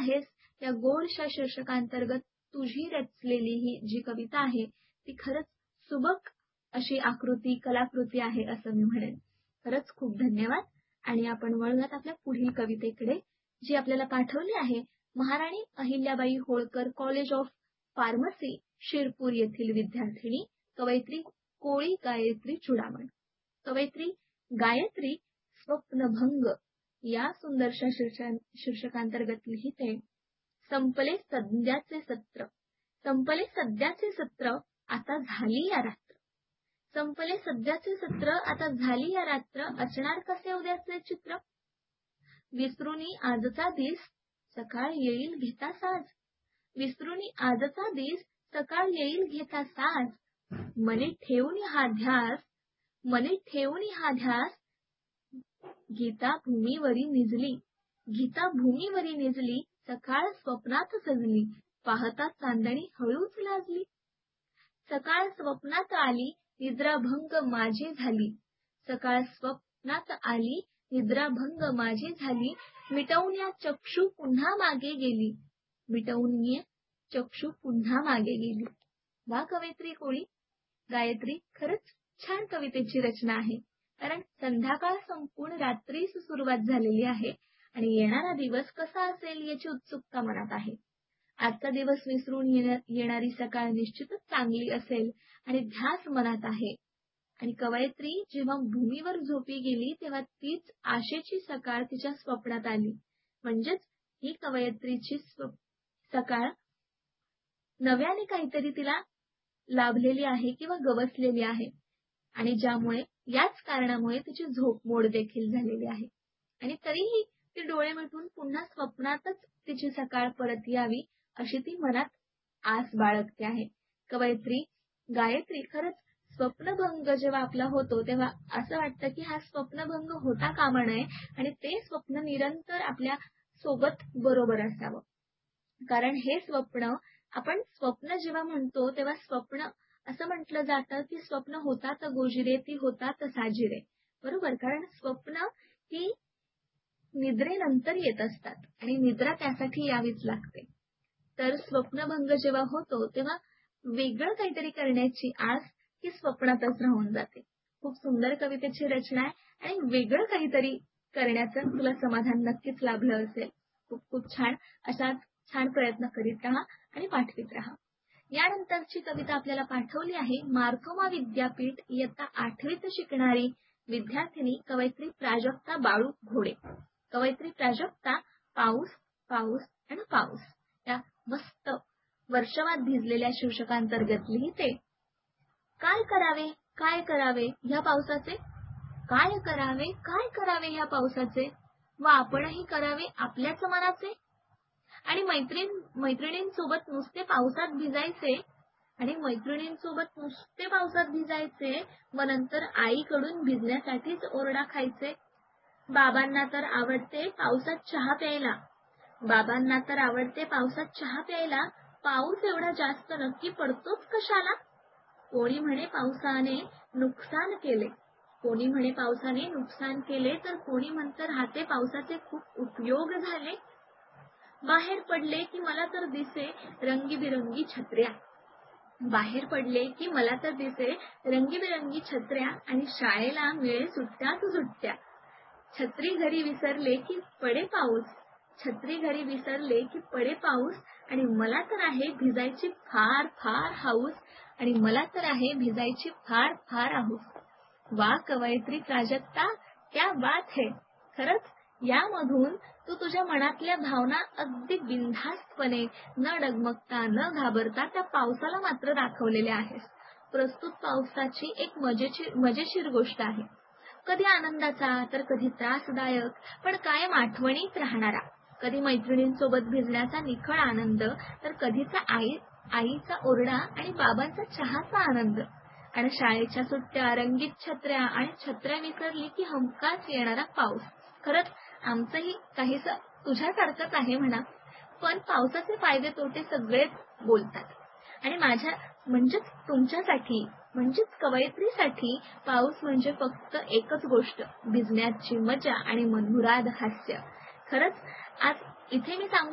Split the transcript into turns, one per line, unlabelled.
आहेस या गोडशा शीर्षकांतर्गत तुझी रचलेली ही जी कविता आहे ती खरंच सुबक अशी आकृती कलाकृती आहे असं मी म्हणेन. खरंच खूप धन्यवाद. आणि आपण वळूयात आपल्या पुढील कवितेकडे, जी आपल्याला पाठवली आहे महाराणी Ahilyabai Holkar college of pharmacy Shirpur येथील विद्यार्थिनी कवयित्री कोळी गायत्री चुडामण. कवयित्री गायत्री स्वप्नभंग या सुंदरशा शीर्षकांतर्गत लिहिते. संपले सध्याचे सत्र, संपले सध्याचे सत्र, आता झाली या रात्र. संपले सध्याचे सत्र, आता झाली या रात्र, असणार कसे उद्याचे चित्र. विसरूनी आजचा दिस, सकाळ येईल घेता साज. विसरूनी आजचा दिस, सकाळ येईल घेता साज. मने ठेवून हा ध्यास, मने ठेवून हा ध्यास, गीता भूमीवरी निजली, गीता भूमीवरी निजली. सकाळ स्वप्नात सजली, पाहता चांदणी हळूच लाजली. सकाळ स्वप्नात आली, निद्राभंग माझी झाली. सकाळ स्वप्नात आली, निद्राभंग माझी झाली. मिटवून या चक्षु पुन्हा मागे गेली, मिटवून या चक्षु पुन्हा मागे गेली. वा कवयित्री कोळी गायत्री, खरंच छान कवितेची रचना आहे. कारण संध्याकाळ संपून रात्रीस सुरुवात झालेली आहे आणि येणारा दिवस कसा असेल याची उत्सुकता मनात आहे. आजचा दिवस विसरून येणारी सकाळ निश्चितच चांगली असेल आणि ध्यास मनात आहे. आणि कवयित्री जेव्हा भूमीवर झोपी गेली तेव्हा तीच आशेची सकाळ तिच्या स्वप्नात आली. म्हणजेच ही कवयित्रीची सकाळ नव्याने काहीतरी तिला लाभलेली आहे किंवा गवसलेली आहे आणि ज्यामुळे याच कारणामुळे तिची झोप मोड देखील झालेली आहे. आणि तरीही ती डोळे मिटून पुन्हा स्वप्नातच तिची सकाळ परत यावी अशी ती मनात आस बाळगते आहे. कवयित्री गायत्री, खरंच स्वप्नभंग जेव्हा आपला होतो तेव्हा असं वाटतं की हा स्वप्नभंग होता कामा नये आणि ते स्वप्न निरंतर आपल्या सोबत बरोबर असावं. कारण हे स्वप्न, आपण स्वप्न जेव्हा म्हणतो तेव्हा स्वप्न असं म्हटलं जातं की स्वप्न होतात गोजिरे ती होतात साजिरे. बरोबर, कारण स्वप्न ही निद्रेनंतर येत असतात आणि निद्रा त्यासाठी यावीच लागते. तर स्वप्नभंग जेव्हा होतो तेव्हा वेगळं काहीतरी करण्याची आस ही स्वप्नातच राहून जाते. खूप सुंदर कवितेची रचना आहे आणि वेगळं काहीतरी करण्याचं तुला समाधान नक्कीच लाभलं असेल. खूप खूप छान. असाच छान प्रयत्न करीत राहा आणि पाठवीत राहा. यानंतरची कविता आपल्याला पाठवली आहे मार्कोमा विद्यापीठ इयत्ता 8वीत शिकणारी विद्यार्थिनी कवयित्री प्राजक्ता बाळू घोडे. कवयित्री प्राजक्ता पाऊस पाऊस आणि पाऊस या मस्त वर्षावात भिजलेल्या शीर्षकांतर्गत लिहिते. काय करावे ह्या पावसाचे, काय करावे ह्या पावसाचे, व आपणही करावे आपल्याच मनाचे. आणि मैत्रिणींसोबत नुसते पावसात भिजायचे व नंतर आईकडून भिजण्यासाठीच ओरडा खायचे. बाबांना तर आवडते पावसात चहा प्यायला, पाऊस एवढा जास्त नक्की पडतोच कशाला. कोणी म्हणे पावसाने नुकसान केले, तर कोणी म्हणतं राहते पावसाचे खूप उपयोग झाले. बाहेर पडले की मला तर दिसे रंगीबिरंगी छत्र्या आणि शाळेला मिळे सुट्ट्या. छत्री घरी विसरले की पडे पाऊस आणि मला तर आहे भिजायची फार हाऊस. वा कवयित्री प्राजक्ता, क्या बात है. खरंच यामधून तू तुझ्या मनातल्या भावना अगदी बिनधास्तपणे न डगमगता न घाबरता त्या पावसाला मात्र दाखवलेल्या आहेस. प्रस्तुत पावसाची एक मजेशीर गोष्ट आहे. कधी आनंदाचा तर कधी त्रासदायक, पण कायम आठवणीत राहणारा. कधी मैत्रिणींसोबत भिजण्याचा निखळ आनंद, तर कधीचा आईचा ओरडा आणि बाबांचा चहाचा आनंद. आणि शाळेच्या सुट्ट्या, रंगीत छत्र्या आणि छत्र्या विसरली की हमखास येणारा पाऊस. खरंच आमचंही काहीसं तुझ्यासारखंच आहे म्हणा. पण पावसाचे फायदे तोटे सगळेच बोलतात. आणि म्हणजेच तुमच्यासाठी म्हणजेच कवयित्रीसाठी पाऊस म्हणजे फक्त एकच गोष्ट, भिजण्याची मजा आणि मनमुराद हास्य. खरंच आज इथे मी सांगू